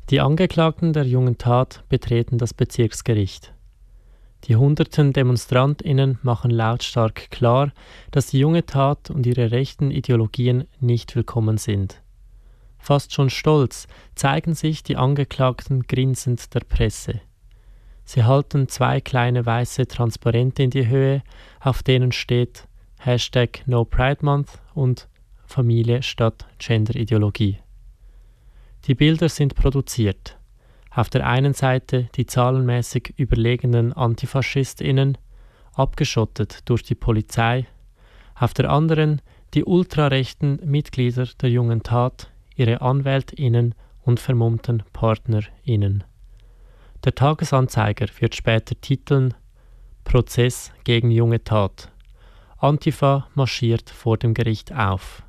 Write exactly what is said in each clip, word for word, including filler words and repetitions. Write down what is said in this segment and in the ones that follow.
Die Angeklagten der jungen Tat betreten das Bezirksgericht. Die hunderten DemonstrantInnen machen lautstark klar, dass die junge Tat und ihre rechten Ideologien nicht willkommen sind. Fast schon stolz zeigen sich die Angeklagten grinsend der Presse. Sie halten zwei kleine weiße Transparente in die Höhe, auf denen steht Hashtag No Pride Month und Familie statt Genderideologie. Die Bilder sind produziert. Auf der einen Seite die zahlenmäßig überlegenen AntifaschistInnen, abgeschottet durch die Polizei, auf der anderen die ultrarechten Mitglieder der jungen Tat, ihre AnwältInnen und vermummten PartnerInnen. Der Tagesanzeiger wird später titeln Prozess gegen junge Tat. Antifa marschiert vor dem Gericht auf.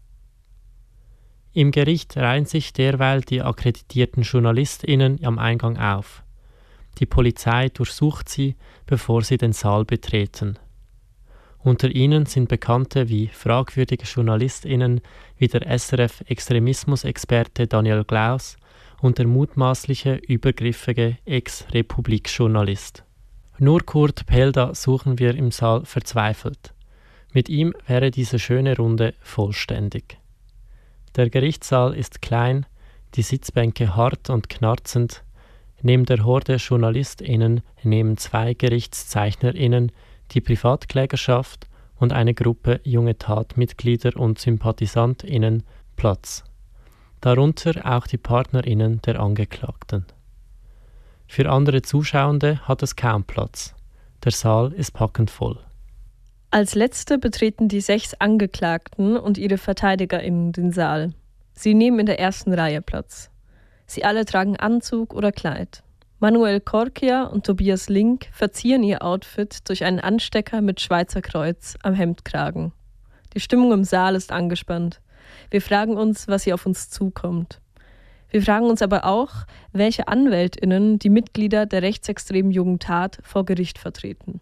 Im Gericht reihen sich derweil die akkreditierten JournalistInnen am Eingang auf. Die Polizei durchsucht sie, bevor sie den Saal betreten. Unter ihnen sind Bekannte wie fragwürdige JournalistInnen wie der S R F-Extremismusexperte Daniel Glaus und der mutmaßliche übergriffige Ex-Republik-Journalist. Nur Kurt Pelda suchen wir im Saal verzweifelt. Mit ihm wäre diese schöne Runde vollständig. Der Gerichtssaal ist klein, die Sitzbänke hart und knarzend. Neben der Horde JournalistInnen nehmen zwei GerichtszeichnerInnen, die Privatklägerschaft und eine Gruppe junge Tatmitglieder und SympathisantInnen Platz. Darunter auch die PartnerInnen der Angeklagten. Für andere Zuschauende hat es kaum Platz. Der Saal ist packend voll. Als letzte betreten die sechs Angeklagten und ihre VerteidigerInnen den Saal. Sie nehmen in der ersten Reihe Platz. Sie alle tragen Anzug oder Kleid. Manuel Corkia und Tobias Link verzieren ihr Outfit durch einen Anstecker mit Schweizer Kreuz am Hemdkragen. Die Stimmung im Saal ist angespannt. Wir fragen uns, was hier auf uns zukommt. Wir fragen uns aber auch, welche AnwältInnen die Mitglieder der rechtsextremen jungen Tat vor Gericht vertreten.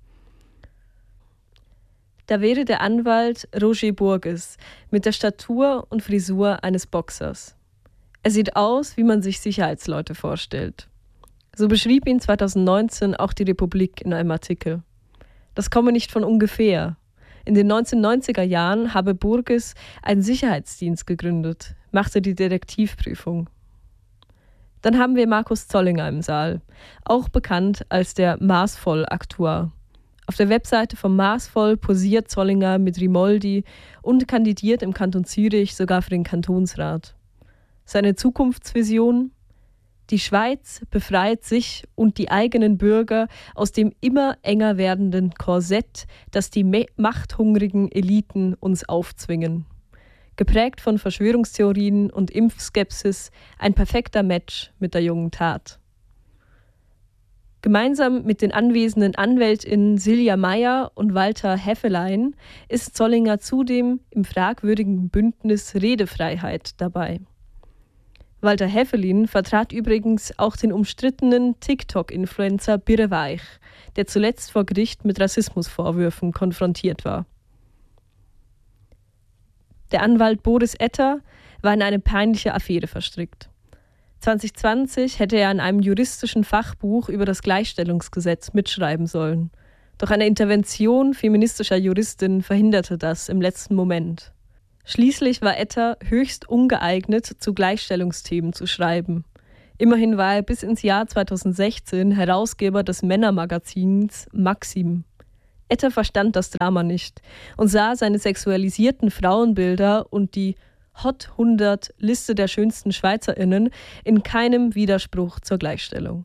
Da wäre der Anwalt Roger Burgess mit der Statur und Frisur eines Boxers. Er sieht aus, wie man sich Sicherheitsleute vorstellt. So beschrieb ihn zweitausendneunzehn auch die Republik in einem Artikel. Das komme nicht von ungefähr. In den neunzehnhundertneunziger Jahren habe Burgess einen Sicherheitsdienst gegründet, machte die Detektivprüfung. Dann haben wir Markus Zollinger im Saal, auch bekannt als der Maßvoll-Aktuar. Auf der Webseite vom Maßvoll posiert Zollinger mit Rimoldi und kandidiert im Kanton Zürich sogar für den Kantonsrat. Seine Zukunftsvision: Die Schweiz befreit sich und die eigenen Bürger aus dem immer enger werdenden Korsett, das die me- machthungrigen Eliten uns aufzwingen. Geprägt von Verschwörungstheorien und Impfskepsis, ein perfekter Match mit der jungen Tat. Gemeinsam mit den anwesenden AnwältInnen Silja Meyer und Walter Heffelein ist Zollinger zudem im fragwürdigen Bündnis Redefreiheit dabei. Walter Heffelein vertrat übrigens auch den umstrittenen TikTok-Influencer Birre Weich, der zuletzt vor Gericht mit Rassismusvorwürfen konfrontiert war. Der Anwalt Boris Etter war in eine peinliche Affäre verstrickt. zwanzig zwanzig hätte er an einem juristischen Fachbuch über das Gleichstellungsgesetz mitschreiben sollen. Doch eine Intervention feministischer Juristinnen verhinderte das im letzten Moment. Schließlich war Etter höchst ungeeignet, zu Gleichstellungsthemen zu schreiben. Immerhin war er bis ins Jahr zweitausendsechzehn Herausgeber des Männermagazins Maxim. Etter verstand das Drama nicht und sah seine sexualisierten Frauenbilder und die Hot hundert Liste der schönsten SchweizerInnen in keinem Widerspruch zur Gleichstellung.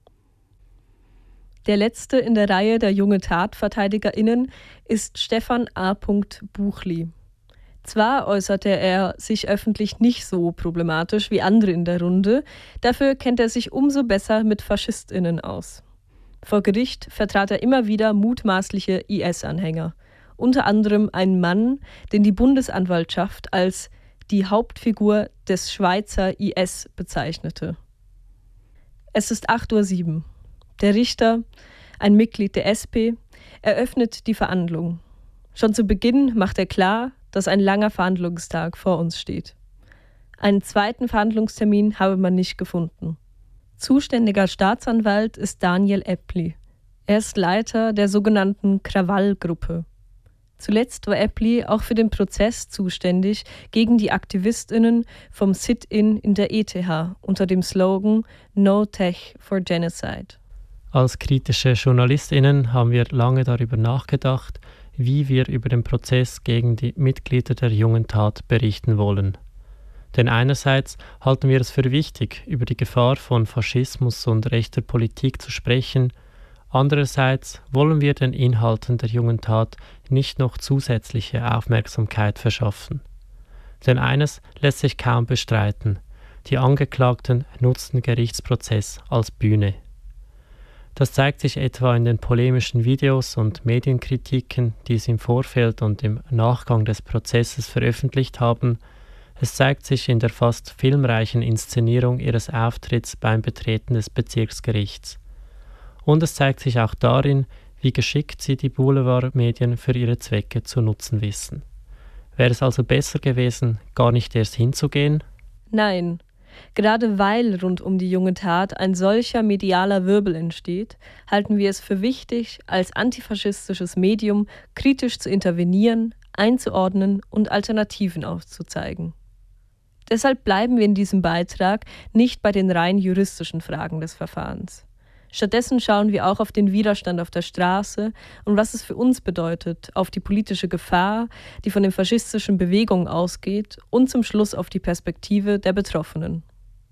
Der letzte in der Reihe der junge TatverteidigerInnen ist Stefan A. Buchli. Zwar äußerte er sich öffentlich nicht so problematisch wie andere in der Runde, dafür kennt er sich umso besser mit FaschistInnen aus. Vor Gericht vertrat er immer wieder mutmaßliche I S-Anhänger, unter anderem einen Mann, den die Bundesanwaltschaft als die Hauptfigur des Schweizer I S bezeichnete. Es ist acht Uhr sieben. Der Richter, ein Mitglied der S P, eröffnet die Verhandlung. Schon zu Beginn macht er klar, dass ein langer Verhandlungstag vor uns steht. Einen zweiten Verhandlungstermin habe man nicht gefunden. Zuständiger Staatsanwalt ist Daniel Eppli. Er ist Leiter der sogenannten Krawallgruppe. Zuletzt war Eppli auch für den Prozess zuständig gegen die AktivistInnen vom Sit-in in der E T H unter dem Slogan No Tech for Genocide. Als kritische JournalistInnen haben wir lange darüber nachgedacht, wie wir über den Prozess gegen die Mitglieder der Jungen Tat berichten wollen. Denn einerseits halten wir es für wichtig, über die Gefahr von Faschismus und rechter Politik zu sprechen, andererseits wollen wir den Inhalten der Jungen Tat nicht noch zusätzliche Aufmerksamkeit verschaffen. Denn eines lässt sich kaum bestreiten: Die Angeklagten nutzten den Gerichtsprozess als Bühne. Das zeigt sich etwa in den polemischen Videos und Medienkritiken, die sie im Vorfeld und im Nachgang des Prozesses veröffentlicht haben. Es zeigt sich in der fast filmreichen Inszenierung ihres Auftritts beim Betreten des Bezirksgerichts. Und es zeigt sich auch darin, wie geschickt sie die Boulevardmedien für ihre Zwecke zu nutzen wissen. Wäre es also besser gewesen, gar nicht erst hinzugehen? Nein. Gerade weil rund um die Junge Tat ein solcher medialer Wirbel entsteht, halten wir es für wichtig, als antifaschistisches Medium kritisch zu intervenieren, einzuordnen und Alternativen aufzuzeigen. Deshalb bleiben wir in diesem Beitrag nicht bei den rein juristischen Fragen des Verfahrens. Stattdessen schauen wir auch auf den Widerstand auf der Straße und was es für uns bedeutet, auf die politische Gefahr, die von den faschistischen Bewegungen ausgeht, und zum Schluss auf die Perspektive der Betroffenen.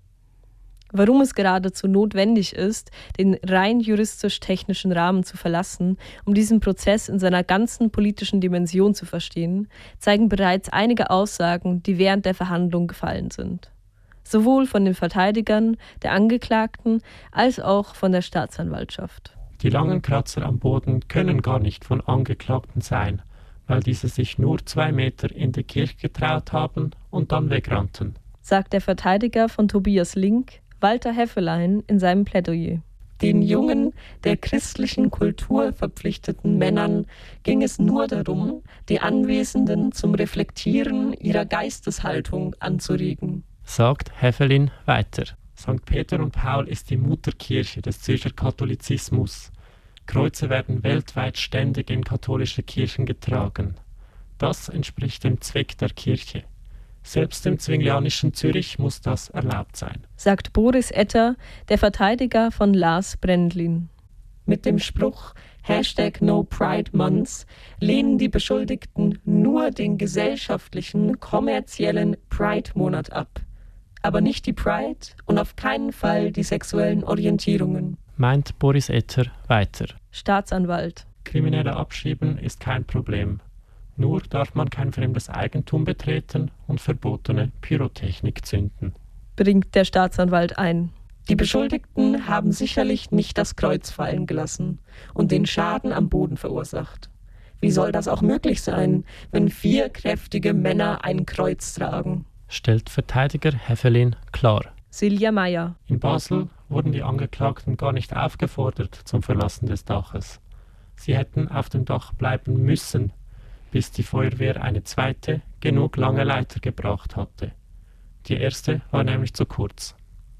Warum es geradezu notwendig ist, den rein juristisch-technischen Rahmen zu verlassen, um diesen Prozess in seiner ganzen politischen Dimension zu verstehen, zeigen bereits einige Aussagen, die während der Verhandlung gefallen sind. Sowohl von den Verteidigern, der Angeklagten, als auch von der Staatsanwaltschaft. Die langen Kratzer am Boden können gar nicht von Angeklagten sein, weil diese sich nur zwei Meter in die Kirche getraut haben und dann wegrannten, sagt der Verteidiger von Tobias Link, Walter Häffelein, in seinem Plädoyer. Den jungen, der christlichen Kultur verpflichteten Männern ging es nur darum, die Anwesenden zum Reflektieren ihrer Geisteshaltung anzuregen, sagt Häffelin weiter. Sankt Peter und Paul ist die Mutterkirche des Zürcher Katholizismus. Kreuze werden weltweit ständig in katholische Kirchen getragen. Das entspricht dem Zweck der Kirche. Selbst im zwinglianischen Zürich muss das erlaubt sein, sagt Boris Etter, der Verteidiger von Lars Brendlin. Mit dem Spruch Hashtag No Pride Months lehnen die Beschuldigten nur den gesellschaftlichen, kommerziellen Pride-Monat ab, aber nicht die Pride und auf keinen Fall die sexuellen Orientierungen, meint Boris Etter weiter. Staatsanwalt. Kriminelle Abschieben ist kein Problem. Nur darf man kein fremdes Eigentum betreten und verbotene Pyrotechnik zünden, bringt der Staatsanwalt ein. Die Beschuldigten haben sicherlich nicht das Kreuz fallen gelassen und den Schaden am Boden verursacht. Wie soll das auch möglich sein, wenn vier kräftige Männer ein Kreuz tragen? Stellt Verteidiger Häffelin klar. Silja Meyer. In Basel wurden die Angeklagten gar nicht aufgefordert zum Verlassen des Daches. Sie hätten auf dem Dach bleiben müssen, bis die Feuerwehr eine zweite, genug lange Leiter gebracht hatte. Die erste war nämlich zu kurz.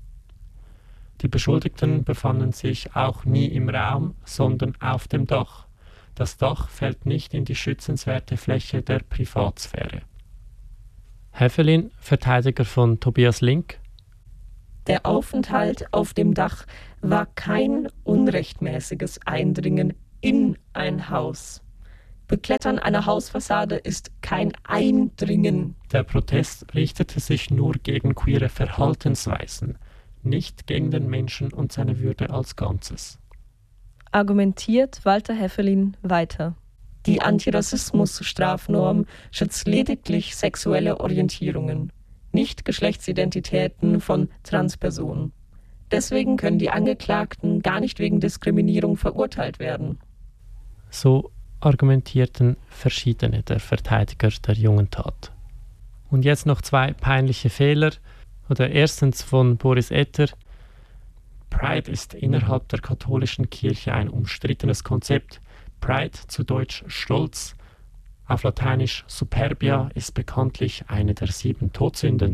Die Beschuldigten befanden sich auch nie im Raum, sondern auf dem Dach. Das Dach fällt nicht in die schützenswerte Fläche der Privatsphäre. Häffelin, Verteidiger von Tobias Link. Der Aufenthalt auf dem Dach war kein unrechtmäßiges Eindringen in ein Haus. Beklettern einer Hausfassade ist kein Eindringen. Der Protest richtete sich nur gegen queere Verhaltensweisen, nicht gegen den Menschen und seine Würde als Ganzes. Argumentiert Walter Häffelin weiter. Die Antirassismus-Strafnorm schützt lediglich sexuelle Orientierungen, nicht Geschlechtsidentitäten von Transpersonen. Deswegen können die Angeklagten gar nicht wegen Diskriminierung verurteilt werden. So argumentierten verschiedene der Verteidiger der Jungen Tat. Und jetzt noch zwei peinliche Fehler. Oder erstens von Boris Etter. Pride ist innerhalb der katholischen Kirche ein umstrittenes Konzept. Pride, zu Deutsch Stolz, auf Lateinisch Superbia, ist bekanntlich eine der sieben Todsünden,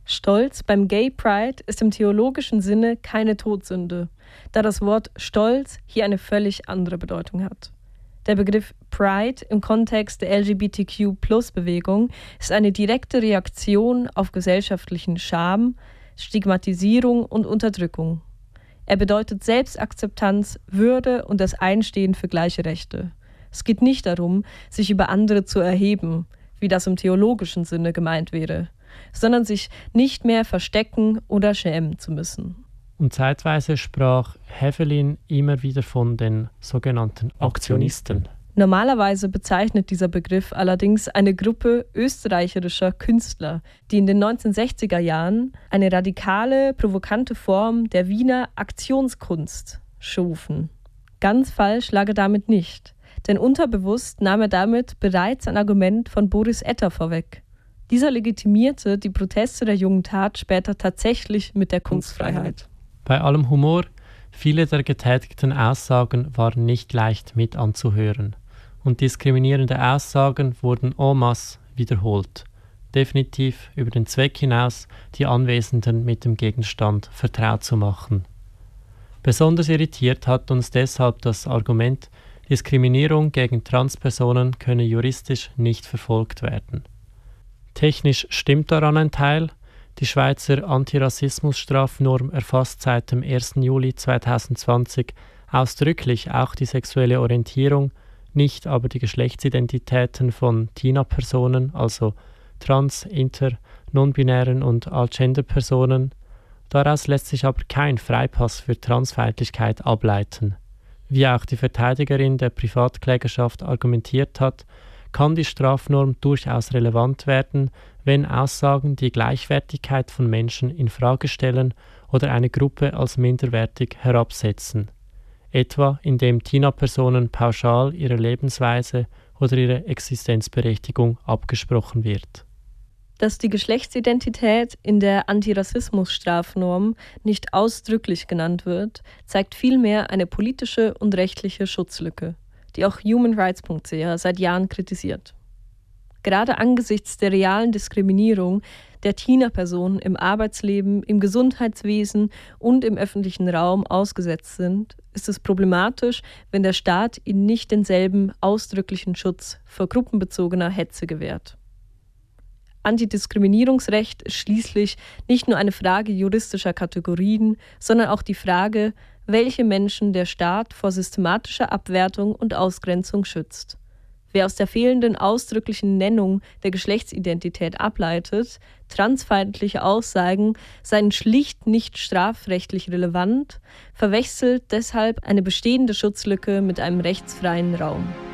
Stolz beim Gay Pride ist im theologischen Sinne keine Todsünde, da das Wort Stolz hier eine völlig andere Bedeutung hat. Der Begriff Pride im Kontext der L G B T Q Plus Bewegung ist eine direkte Reaktion auf gesellschaftlichen Scham, Stigmatisierung und Unterdrückung. Er bedeutet Selbstakzeptanz, Würde und das Einstehen für gleiche Rechte. Es geht nicht darum, sich über andere zu erheben, wie das im theologischen Sinne gemeint wäre, sondern sich nicht mehr verstecken oder schämen zu müssen. Und zeitweise sprach Hävelin immer wieder von den sogenannten Aktionisten. Normalerweise bezeichnet dieser Begriff allerdings eine Gruppe österreichischer Künstler, die in den neunzehnhundertsechziger Jahren eine radikale, provokante Form der Wiener Aktionskunst schufen. Ganz falsch lag er damit nicht, denn unterbewusst nahm er damit bereits ein Argument von Boris Etter vorweg. Dieser legitimierte die Proteste der jungen Tat später tatsächlich mit der Kunstfreiheit. Bei allem Humor, viele der getätigten Aussagen waren nicht leicht mit anzuhören und diskriminierende Aussagen wurden en masse wiederholt, definitiv über den Zweck hinaus, die Anwesenden mit dem Gegenstand vertraut zu machen. Besonders irritiert hat uns deshalb das Argument, Diskriminierung gegen Transpersonen könne juristisch nicht verfolgt werden. Technisch stimmt daran ein Teil. Die Schweizer Antirassismusstrafnorm erfasst seit dem ersten Juli zweitausendzwanzig ausdrücklich auch die sexuelle Orientierung, nicht aber die Geschlechtsidentitäten von T I N A-Personen, also trans-, inter-, non-binären und Altgender-Personen. Daraus lässt sich aber kein Freipass für Transfeindlichkeit ableiten. Wie auch die Verteidigerin der Privatklägerschaft argumentiert hat, kann die Strafnorm durchaus relevant werden, wenn Aussagen die Gleichwertigkeit von Menschen in Frage stellen oder eine Gruppe als minderwertig herabsetzen, etwa indem T I N A-Personen pauschal ihre Lebensweise oder ihre Existenzberechtigung abgesprochen wird. Dass die Geschlechtsidentität in der Antirassismus-Strafnorm nicht ausdrücklich genannt wird, zeigt vielmehr eine politische und rechtliche Schutzlücke, die auch Human Rights Punkt C H seit Jahren kritisiert. Gerade angesichts der realen Diskriminierung der T I N A-Personen im Arbeitsleben, im Gesundheitswesen und im öffentlichen Raum ausgesetzt sind, ist es problematisch, wenn der Staat ihnen nicht denselben ausdrücklichen Schutz vor gruppenbezogener Hetze gewährt. Antidiskriminierungsrecht ist schließlich nicht nur eine Frage juristischer Kategorien, sondern auch die Frage, welche Menschen der Staat vor systematischer Abwertung und Ausgrenzung schützt. Wer aus der fehlenden ausdrücklichen Nennung der Geschlechtsidentität ableitet, transfeindliche Aussagen seien schlicht nicht strafrechtlich relevant, verwechselt deshalb eine bestehende Schutzlücke mit einem rechtsfreien Raum.